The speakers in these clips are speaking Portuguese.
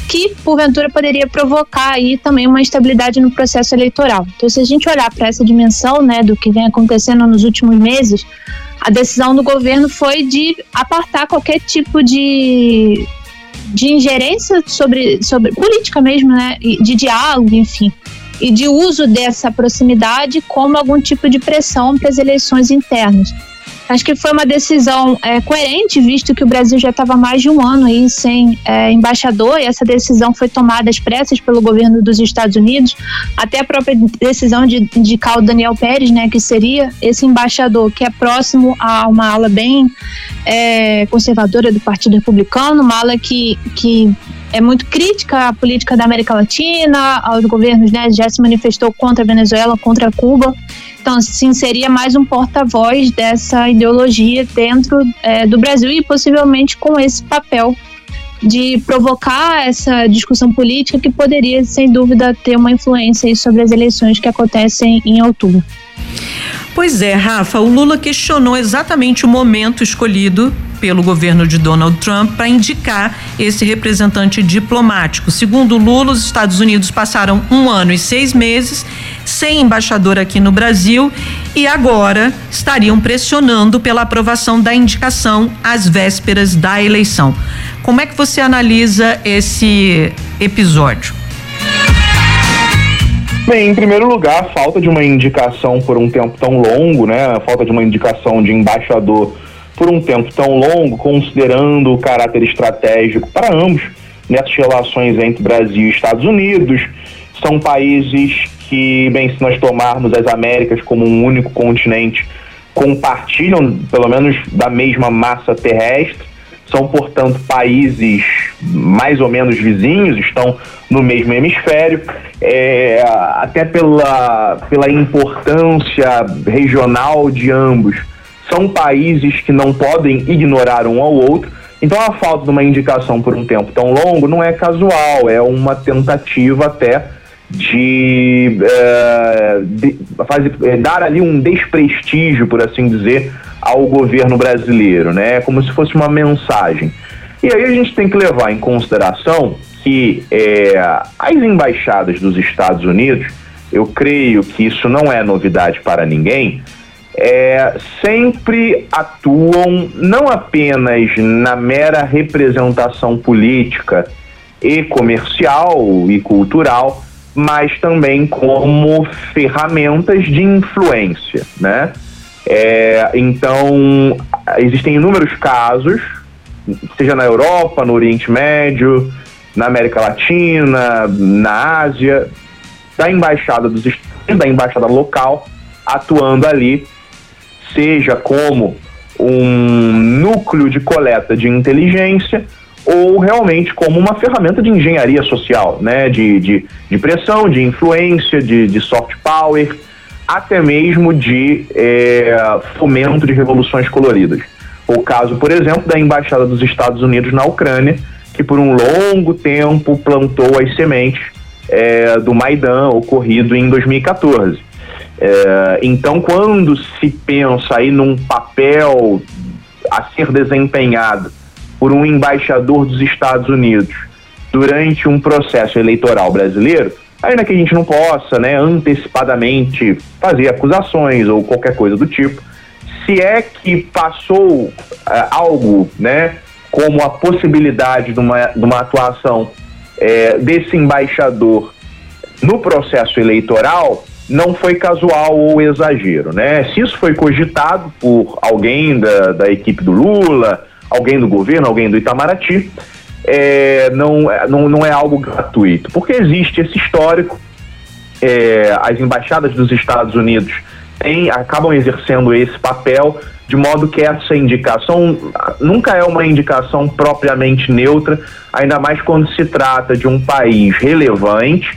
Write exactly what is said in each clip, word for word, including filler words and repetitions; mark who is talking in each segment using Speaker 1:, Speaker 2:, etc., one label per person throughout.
Speaker 1: que porventura poderia provocar aí também uma instabilidade no processo eleitoral. Então, se a gente olhar para essa dimensão, né, do que vem acontecendo nos últimos meses, a decisão do governo foi de apartar qualquer tipo de, de ingerência sobre, sobre política mesmo, né, de diálogo, enfim, e de uso dessa proximidade como algum tipo de pressão para as eleições internas. Acho que foi uma decisão é, coerente, visto que o Brasil já estava mais de um ano aí sem é, embaixador, e essa decisão foi tomada às pressas pelo governo dos Estados Unidos, até a própria decisão de indicar o Daniel Pérez, né, que seria esse embaixador que é próximo a uma ala bem é, conservadora do Partido Republicano, uma ala que, que é muito crítica à política da América Latina, aos governos, né, já se manifestou contra a Venezuela, contra Cuba. Então, sim, seria mais um porta-voz dessa ideologia dentro é, do Brasil e possivelmente com esse papel de provocar essa discussão política que poderia, sem dúvida, ter uma influência aí sobre as eleições que acontecem em outubro.
Speaker 2: Pois é, Rafa, o Lula questionou exatamente o momento escolhido pelo governo de Donald Trump para indicar esse representante diplomático. Segundo Lula, os Estados Unidos passaram um ano e seis meses sem embaixador aqui no Brasil e agora estariam pressionando pela aprovação da indicação às vésperas da eleição. Como é que você analisa esse episódio?
Speaker 3: Bem, em primeiro lugar, a falta de uma indicação por um tempo tão longo, né? A falta de uma indicação de embaixador por um tempo tão longo, considerando o caráter estratégico para ambos nessas relações entre Brasil e Estados Unidos. São países que, bem, se nós tomarmos as Américas como um único continente, compartilham pelo menos da mesma massa terrestre. São, portanto, países mais ou menos vizinhos, estão no mesmo hemisfério, é, até pela, pela importância regional de ambos. São países que não podem ignorar um ao outro. Então, a falta de uma indicação por um tempo tão longo não é casual, é uma tentativa até de, é, de fazer, é, dar ali um desprestígio, por assim dizer, ao governo brasileiro, né? Como se fosse uma mensagem. E aí a gente tem que levar em consideração que é, as embaixadas dos Estados Unidos, eu creio que isso não é novidade para ninguém, é, sempre atuam não apenas na mera representação política e comercial e cultural, mas também como ferramentas de influência, né? É, então, existem inúmeros casos, seja na Europa, no Oriente Médio, na América Latina, na Ásia, da embaixada dos Estados Unidos, da embaixada local, atuando ali, seja como um núcleo de coleta de inteligência ou realmente como uma ferramenta de engenharia social, né? de, de, de pressão, de influência, de, de soft power, até mesmo de é, fomento de revoluções coloridas. O caso, por exemplo, da Embaixada dos Estados Unidos na Ucrânia, que por um longo tempo plantou as sementes é, do Maidan, ocorrido em dois mil e quatorze. É, então, quando se pensa aí num papel a ser desempenhado por um embaixador dos Estados Unidos durante um processo eleitoral brasileiro, ainda que a gente não possa, né, antecipadamente fazer acusações ou qualquer coisa do tipo, se é que passou uh, algo, né, como a possibilidade de uma, de uma atuação eh, desse embaixador no processo eleitoral, não foi casual ou exagero, né? Se isso foi cogitado por alguém da, da equipe do Lula, alguém do governo, alguém do Itamaraty, É, não, não, não é algo gratuito, porque existe esse histórico, é, as embaixadas dos Estados Unidos têm, acabam exercendo esse papel, de modo que essa indicação nunca é uma indicação propriamente neutra, ainda mais quando se trata de um país relevante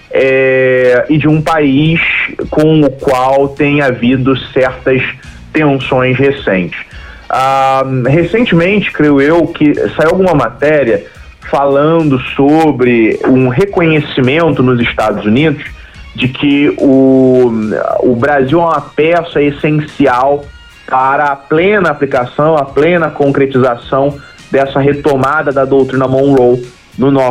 Speaker 3: é, e de um país com o qual tem havido certas tensões recentes. Ah, recentemente, creio eu, que saiu alguma matéria falando sobre um reconhecimento nos Estados Unidos de que o, o Brasil é uma peça essencial para a plena aplicação, a plena concretização dessa retomada da doutrina Monroe no nosso